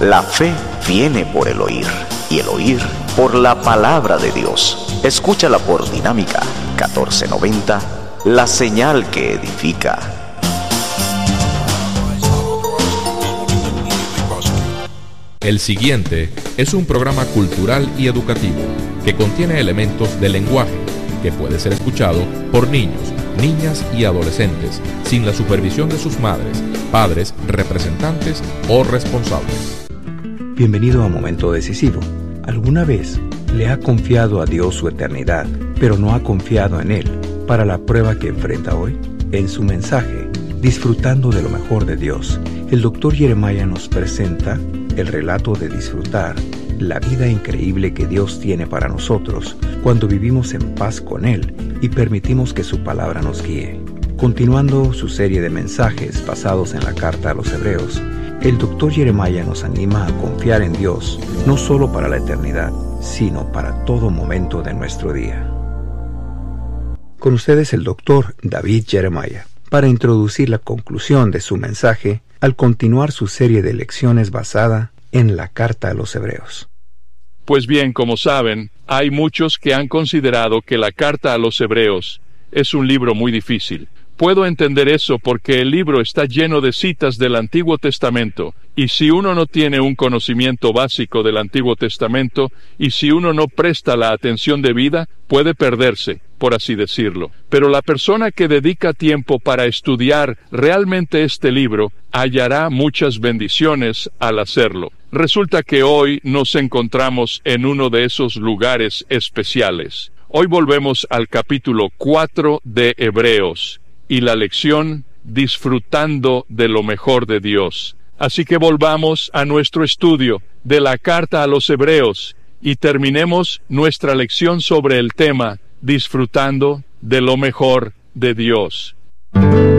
La fe viene por el oír, y el oír por la palabra de Dios. Escúchala por Dinámica 1490, la señal que edifica. El siguiente es un programa cultural y educativo que contiene elementos de lenguaje que puede ser escuchado por niños, niñas y adolescentes sin la supervisión de sus madres, padres, representantes o responsables. Bienvenido a Momento Decisivo. ¿Alguna vez le ha confiado a Dios su eternidad, pero no ha confiado en Él para la prueba que enfrenta hoy? En su mensaje, Disfrutando de lo mejor de Dios, el Dr. Jeremiah nos presenta el relato de disfrutar la vida increíble que Dios tiene para nosotros cuando vivimos en paz con Él y permitimos que su palabra nos guíe. Continuando su serie de mensajes basados en la carta a los Hebreos, el Dr. Jeremiah nos anima a confiar en Dios, no solo para la eternidad, sino para todo momento de nuestro día. Con ustedes el Dr. David Jeremiah, para introducir la conclusión de su mensaje al continuar su serie de lecciones basada en la carta a los Hebreos. Pues bien, como saben, hay muchos que han considerado que la carta a los Hebreos es un libro muy difícil. Puedo entender eso porque el libro está lleno de citas del Antiguo Testamento, y si uno no tiene un conocimiento básico del Antiguo Testamento, y si uno no presta la atención debida, puede perderse, por así decirlo. Pero la persona que dedica tiempo para estudiar realmente este libro, hallará muchas bendiciones al hacerlo. Resulta que hoy nos encontramos en uno de esos lugares especiales. Hoy volvemos al capítulo 4 de Hebreos, y la lección, disfrutando de lo mejor de Dios. Así que volvamos a nuestro estudio de la carta a los Hebreos y terminemos nuestra lección sobre el tema, disfrutando de lo mejor de Dios.